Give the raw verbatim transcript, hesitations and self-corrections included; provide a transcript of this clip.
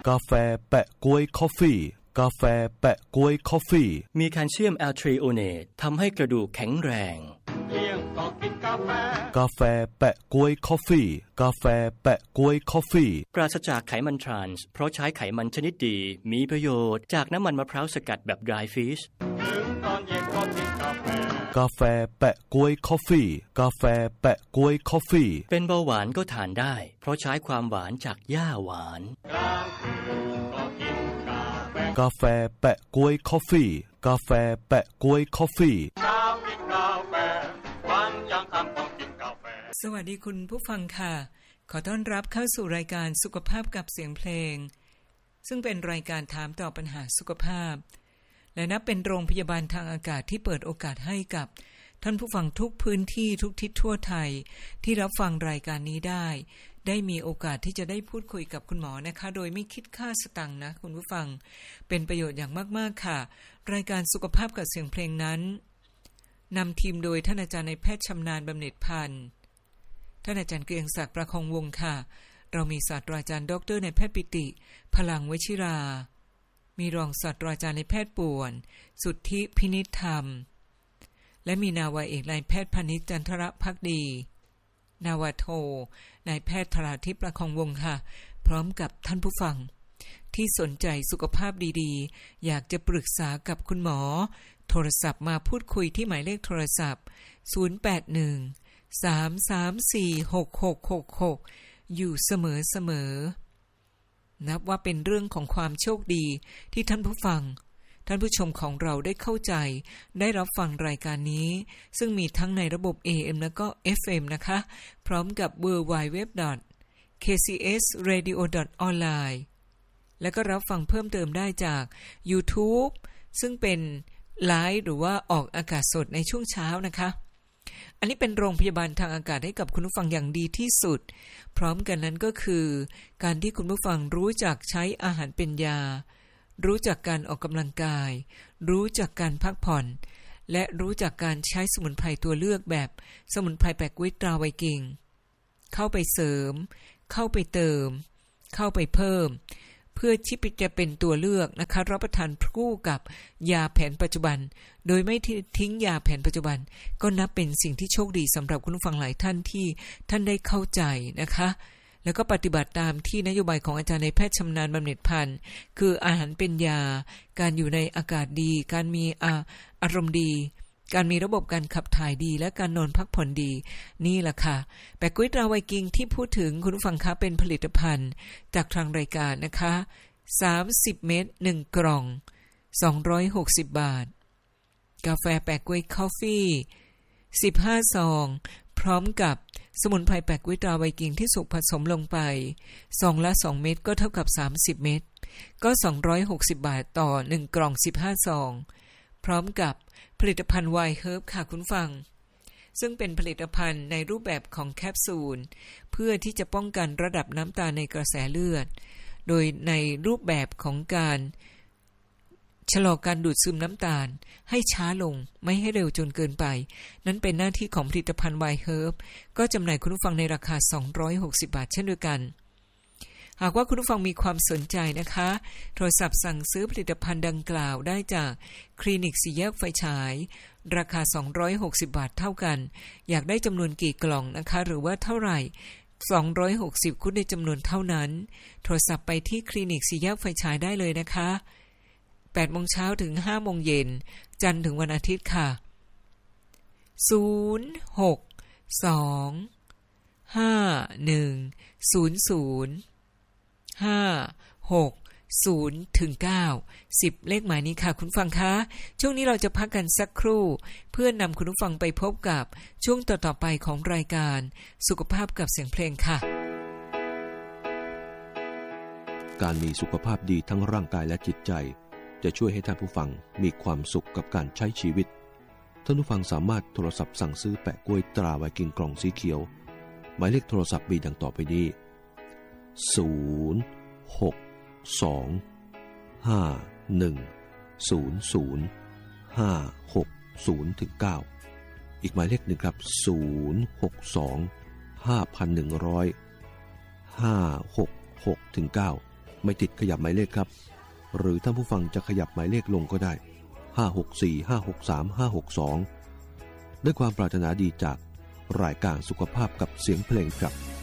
กาแฟแปะก๊วยคอฟฟี่กาแฟแปะก๊วยคอฟฟี่มีแคลเซียมแอลทริโอเนตทำให้กระดูกแข็งแรงเลี้ยงก็กินกาแฟกาแฟแปะก๊วยคอฟฟี่กาแฟแปะก๊วยคอฟฟี่ปราศจากไขมันทรานส์เพราะใช้ไขมันชนิดดีมีประโยชน์จากน้ำมันมะพร้าวสกัดแบบ dry fish ถึงตอนเย็นก็กินกาแฟกาแฟแปะก๊วยคอฟฟี่กาแฟแปะก๊วยคอฟฟี่เป็นเบาหวานก็ทานได้เพราะใช้ความหวานจากหญ้าหวานกลางคืนก็กินกาแฟกาแฟแปะก๊วยคอฟฟี่กาแฟแปะก๊วยคอฟฟี่เช้ากินกาแฟวันยังค่ำต้องกินกาแฟสวัสดีคุณผู้ฟังค่ะขอต้อนรับเข้าสู่รายการสุขภาพกับเสียงเพลงซึ่งเป็นรายการถามตอบปัญหาสุขภาพและนับเป็นโรงพยาบาลทางอากาศที่เปิดโอกาสให้กับท่านผู้ฟังทุกพื้นที่ทุกทิศทั่วไทยที่รับฟังรายการนี้ได้ได้มีโอกาสที่จะได้พูดคุยกับคุณหมอนะคะโดยไม่คิดค่าสตังค์นะคุณผู้ฟังเป็นประโยชน์อย่างมากๆค่ะรายการสุขภาพกับเสียงเพลงนั้นนำทีมโดยท่านอาจารย์นายแพทย์ชำนาญบำเหน็จพันธ์ท่านอาจารย์เกรียงศักดิ์ประคองวงศ์ค่ะเรามีศาสตราจารย์ดรนายแพทย์ปิติพลังวชิรามีรองศาสตราจารย์นายแพทย์ป่วนสุทธิพินิจธรรมและมีนาวาเอกนายแพทย์พนิชจันทรภักดีนาวาโทนายแพทย์ธราทิพย์ประคองวงศ์ค่ะพร้อมกับท่านผู้ฟังที่สนใจสุขภาพดีๆอยากจะปรึกษากับคุณหมอโทรศัพท์มาพูดคุยที่หมายเลขโทรศัพท์ศูนย์ แปด หนึ่ง สาม สาม สี่ หก หก หก หกอยู่เสมอๆนับว่าเป็นเรื่องของความโชคดีที่ท่านผู้ฟังท่านผู้ชมของเราได้เข้าใจได้รับฟังรายการนี้ซึ่งมีทั้งในระบบ เอ เอ็ม และก็ เอฟ เอ็ม นะคะพร้อมกับ ดับเบิลยู ดับเบิลยู ดับเบิลยู ดอท เค ซี เอส เรดิโอ ดอท ออนไลน์ แล้วก็รับฟังเพิ่มเติมได้จาก YouTube ซึ่งเป็นไลฟ์หรือว่าออกอากาศสดในช่วงเช้านะคะอันนี้เป็นโรงพยาบาลทางอากาศให้กับคุณผู้ฟังอย่างดีที่สุดพร้อมกันนั้นก็คือการที่คุณผู้ฟังรู้จักใช้อาหารเป็นยารู้จักการออกกำลังกายรู้จักการพักผ่อนและรู้จักการใช้สมุนไพรตัวเลือกแบบสมุนไพรแปะก๊วยตราไวกิงเข้าไปเสริมเข้าไปเติมเข้าไปเพิ่มเพื่อที่จะเป็นตัวเลือกนะคะรับประทานคู่กับยาแผนปัจจุบันโดยไม่ทิ้งยาแผนปัจจุบันก็นับเป็นสิ่งที่โชคดีสำหรับคุณผู้ฟังหลายท่านที่ท่านได้เข้าใจนะคะแล้วก็ปฏิบัติตามที่นโยบายของอาจารย์นายแพทย์ชำนาญบำเหน็จพันธ์คืออาหารเป็นยาการอยู่ในอากาศดีการมีอาอารมณ์ดีการมีระบบการขับถ่ายดีและการนอนพักผ่อนดีนี่แหละค่ะแปะก๊วยตราไวกิงที่พูดถึงคุณผู้ฟังคะเป็นผลิตภัณฑ์จากทางรายการนะคะสามสิบเม็ดหนึ่งกล่องสองร้อยหกสิบบาทกาแฟแปะก๊วยคอฟฟี่สิบห้าซองพร้อมกับสมุนไพรแปะก๊วยตราไวกิงที่สุกผสมลงไปซองละสองเม็ดก็เท่ากับสามสิบเม็ดก็สองร้อยหกสิบบาทต่อหนึ่งกล่องสิบห้าซองพร้อมกับผลิตภัณฑ์ไวน์เฮิร์บค่ะคุณฟังซึ่งเป็นผลิตภัณฑ์ในรูปแบบของแคปซูลเพื่อที่จะป้องกันระดับน้ำตาลในกระแสเลือดโดยในรูปแบบของการชะลอการดูดซึมน้ำตาลให้ช้าลงไม่ให้เร็วจนเกินไปนั้นเป็นหน้าที่ของผลิตภัณฑ์ไวน์เฮิร์บก็จำหน่ายคุณผู้ฟังในราคาสองร้อยหกสิบบาทเช่นเดียวกันหากว่าคุณผู้ฟังมีความสนใจนะคะโทรศัพท์สั่งซื้อผลิตภัณฑ์ดังกล่าวได้จากคลินิกสี่แยกไฟฉายราคาสองร้อยหกสิบบาทเท่ากันอยากได้จำนวนกี่กล่องนะคะหรือว่าเท่าไหร่สองร้อยหกสิบคูณในจำนวนเท่านั้นโทรศัพท์ไปที่คลินิกสี่แยกไฟฉายได้เลยนะคะแปดโมงเช้าถึงห้าโมงเย็นจันทร์ถึงวันอาทิตย์ค่ะศูนย์ หก สอง ห้า หนึ่ง ศูนย์ ศูนย์ห้า หก ศูนย์ ถึง เก้า สิบเลขหมายนี้ค่ะคุณฟังคะช่วงนี้เราจะพักกันสักครู่เพื่อนำคุณผู้ฟังไปพบกับช่วงต่อๆไปของรายการสุขภาพกับเสียงเพลงค่ะการมีสุขภาพดีทั้งร่างกายและจิตใจจะช่วยให้ท่านผู้ฟังมีความสุขกับการใช้ชีวิตท่านผู้ฟังสามารถโทรศัพท์สั่งซื้อแปะกล้วยตราไวกิงกล่องสีเขียวหมายเลขโทรศัพท์มีดังต่อไปนี้ศูนย์ หก สอง ห้า หนึ่ง ศูนย์ ศูนย์ ห้า หก ศูนย์ ถึง เก้าอีกหมายเลขหนึ่งครับศูนย์ หก สอง ห้า หนึ่ง ศูนย์ ห้า หก หก ถึง เก้าไม่ติดขยับหมายเลขครับหรือท่านผู้ฟังจะขยับหมายเลขลงก็ได้ห้า หก สี่ ห้า หก สาม ห้า หก สองด้วยความปรารถนาดีจากรายการสุขภาพกับเสียงเพลงครับ